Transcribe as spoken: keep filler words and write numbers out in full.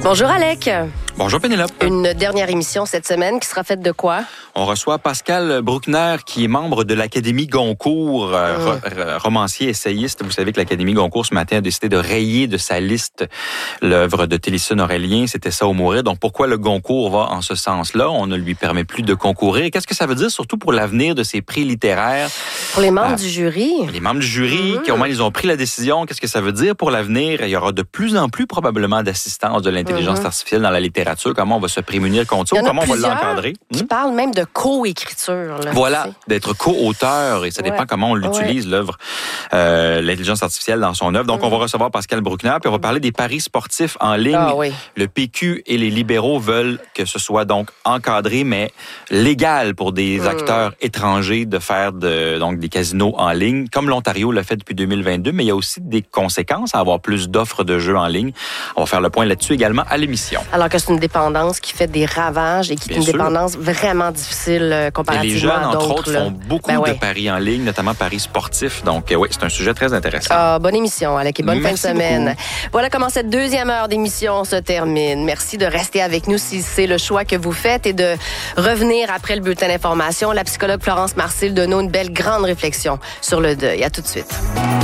Bonjour Alec. Bonjour Pénélope. Une dernière émission cette semaine qui sera faite de quoi? On reçoit Pascal Bruckner, qui est membre de l'Académie Goncourt, mmh. euh, romancier, essayiste. Vous savez que l'Académie Goncourt, ce matin, a décidé de rayer de sa liste l'œuvre de Télissonne Aurélien. C'était ça au mourir. Donc, pourquoi le Goncourt va en ce sens-là? On ne lui permet plus de concourir. Qu'est-ce que ça veut dire, surtout pour l'avenir de ces prix littéraires? Pour les membres euh, du jury. Les membres du jury, mmh. qui au moins, ils ont pris la décision. Qu'est-ce que ça veut dire pour l'avenir? Il y aura de plus en plus, probablement, d'assistance de l'intelligence mmh. artificielle dans la littérature. Comment on va se prémunir contre ça? Comment on va l'encadrer? Qui mmh. parlent même de co-écriture. Là, voilà, d'être co-auteur, et ça dépend ouais. comment on l'utilise, ouais. l'œuvre, euh, l'intelligence artificielle dans son œuvre. Donc, mmh. on va recevoir Pascal Bruckner, puis on va parler des paris sportifs en ligne. Ah, oui. Le P Q et les libéraux veulent que ce soit donc encadré, mais légal pour des mmh. acteurs étrangers de faire de, donc des casinos en ligne, comme l'Ontario l'a fait depuis deux mille vingt-deux, mais il y a aussi des conséquences à avoir plus d'offres de jeux en ligne. On va faire le point là-dessus également à l'émission. Alors que c'est une dépendance qui fait des ravages et qui est une sûr. dépendance vraiment difficile euh, comparativement et les jeunes, à entre d'autres, autres, là. font beaucoup ben ouais. de paris en ligne, notamment paris sportifs. Donc, euh, oui, c'est un sujet très intéressant. Ah, bonne émission, Alec, et bonne Merci fin de semaine. Beaucoup. Voilà comment cette deuxième heure d'émission se termine. Merci de rester avec nous si c'est le choix que vous faites et de revenir après le bulletin d'information. La psychologue Florence Marcil donne une belle grande réflexion sur le deuil. À tout de suite.